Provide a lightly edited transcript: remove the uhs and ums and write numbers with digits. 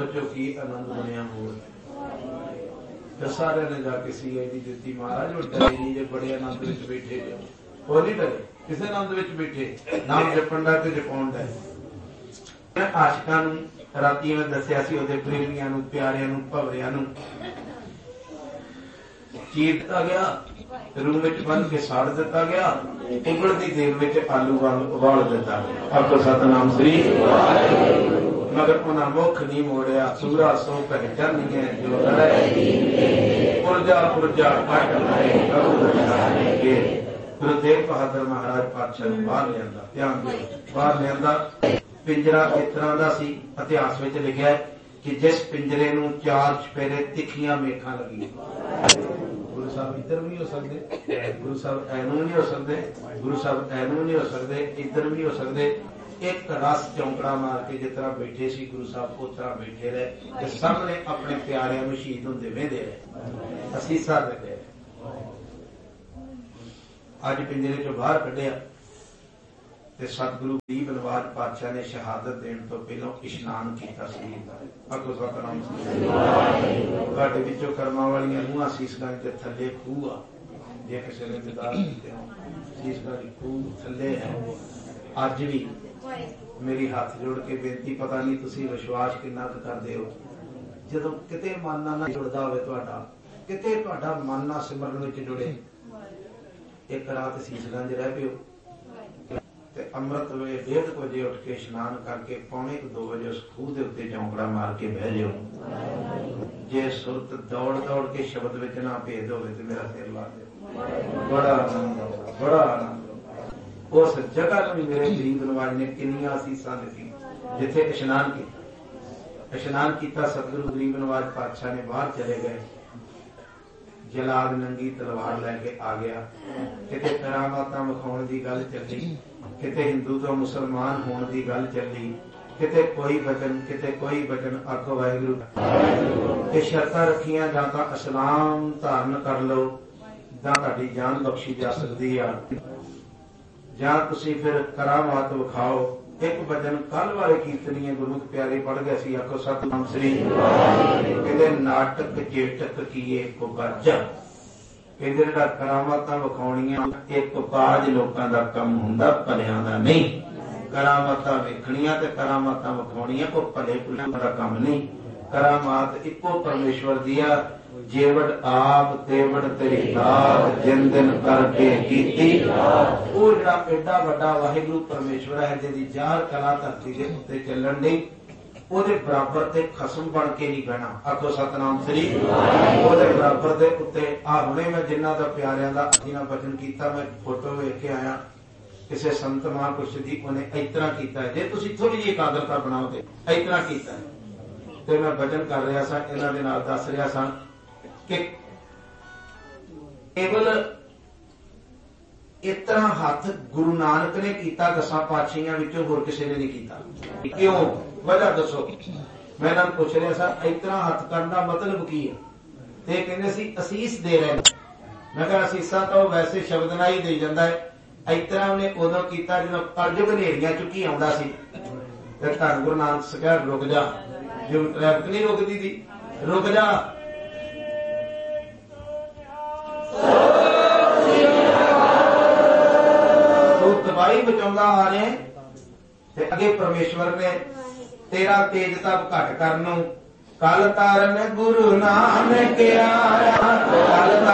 चो की आनंद बनया हो। सारे ने जाके सीआईडी दी महाराज वो डरे नहीं जे बड़े आनंद विच बैठे जो वो नहीं डरे किसी आनंद विच बैठे नाम जपण दा ते जपाउण दा। आशिकां नूं राती मैं दस्सिया सी ओदे प्रेमियां नूं प्यारियां नूं भवरियां नूं चीर दिता गया रूम में बन के साड़ दिता गया उबलती तेल में आलू उबाल दिता गया। आपको सतनाम श्री मगर उन्हें मुख नहीं मोड़िया सूरा सो पहचान है जो पुरजा पुरजा कट लाए गुरु तेग बहादुर महाराज पातशाह बाहर लिया ध्यान दो बाहर लिया पिंजरा इस तरह का सी इतिहास में लिखा है कि जिस पिंजरे नूं चार चपेरे तिखियां मेखां लगी। गुरु साहब इधर भी नहीं हो सकते गुरु साहब ऐनू नहीं हो सकते गुरु साहब ऐनू नहीं हो सकते इधर भी हो सकते। एक रस चौंकड़ा मार के जिस तरह बैठे सी गुरु साहब उस तरह बैठे रहे सामने अपने प्यारिਆਂ ਨੂੰ शहीद ਹੁੰਦੇ ਵੇਂਦੇ ਰਹੇ ਅਸੀਸਾਂ ਦਿੰਦੇ। ਅੱਜ ਪਿੰਜਰੇ ਚੋਂ ਬਾਹਰ ਕੱਢਿਆ ਤੇ ਸਤਿਗੁਰੂ ਗਰੀਬ ਨਵਾਜ ਪਾਤਸ਼ਾਹ ਨੇ ਸ਼ਹਾਦਤ ਦੇਣ ਤੋਂ ਪਹਿਲਾਂ ਇਸ਼ਨਾਨ ਕੀਤਾ ਸਰੀਰ ਦਾ। ਆਖੋ ਸਤਿਨਾਮ ਤੁਹਾਡੇ ਵਿੱਚੋਂ ਕਰਮਾਂ ਵਾਲੀਆਂ ਨੂੰਹਾਂ ਸੀਸਗੰਜ ਦੇ ਥੱਲੇ ਖੂਹ ਆ ਜੇ ਕਿਸੇ ਨੇ ਦਿਦਾਰ ਕੀਤੇ ਹੋ ਸੀਸਗੰਜ ਖੂਹ ਥੱਲੇ ਹੈ। ਅੱਜ ਵੀ मेरी हाथ जोड़ के बेनती पता नहीं तुसी विश्वास कितना करते हो जदों किते मन ना जुड़दा होवे तुहाडा किते तुहाडा मन ना सिमरन विच जुड़े एक रात सीसगंज रह पिओ ते अमृत वे 1:30 बजे उठ के इशनान करके 1:45 बजे उस खूह दे उत्ते चौंकड़ा मार के बह जाओ। जे सुरत दौड़ दौड़ के शब्द विच ना भेद होवे ते मेरा सिर ला दे बड़ा आनंद आउंदा बड़ा आनंद। उस जगह को मेरे गरीब नवाज ने किन्नियां असीसां दित्ती जिथे इशनान किया। इशनान किया सतगुरु गरीब नवाज पातशाह ने बाहर चले गए। जलाद नंगी तलवार लैके आ गया किते करामातां विखाउण दी गल चली किते हिंदू तो मुसलमान होने की गल चली किते कोई वचन आखो वाहिगुरू ते शर्तां रखियां जां तां इस्लाम धारण कर लो जां तुहाडी जान बख्शी जा सकदी आ जां तुसीं फिर करामात विखाओ। एक वचन कल वाले कीर्तनीय गुरमुख प्यारे पढ़ गए सी आखो सतनाम श्री कहते नाटक चेटक कीए कुकाजा कहते जिहड़ा करामातां विखाउणियां एक कुकाज लोकां दा काम हुंदा भलियां दा नहीं। करामातां वेखणियां ते करामातां विखाउणियां कोई भले पुरुषां दा काम नहीं। करामात इक्को परमेश्वर दी आ जेवड़ आप तेवड़ तेरी दात जिन दिन करके कीती वो जिहड़ा एडा वड्डा वाहिगुरू परमेश्वर है जिहदी जार कला धरती दे उत्ते चलण दी ओदे बराबर ते खसम बन के नहीं बहना। आखो सतनाम श्री ओदे बराबर दे उत्ते आ हुणे मैं जिन्हां दा प्यारियां दा जिन्हां वचन कीता मैं फोटो वेख के आया किसी संत महापुरुष दी उन्हें इस तरह कीता है जे तुसीं थोड़ी जी एकाग्रता बनाओ ते इस तरह कीता है। ते मैं वचन कर रहा सा इन्हां दे नाल दस रहा सा कि केवल इस तरह हाथ गुरु नानक ने किया 10 पातशाहियां विचों होर किसी ने नहीं किया। क्यों वजह दसो मैं इन्हां नूं पुछ रहा सा इस तरह हाथ करने का मतलब की है ते कहंदे सी असीस दे रहे हैं। मैं कहा असीसा तो वैसे शब्द ना ही दे जाता है इस तरह उन्हें उदों किया जो कलयुग नेड़ियां चुकी आउंदा सी ते धन गुरु नानक सरकार रुक जा जो ट्रैफिक नहीं रुकती थी रुक जा दवाई बचाउंदा आ रहे ते अगे परमेश्वर ने तेरा तेज तप घट करनों कल तारन गुरु नानक आया।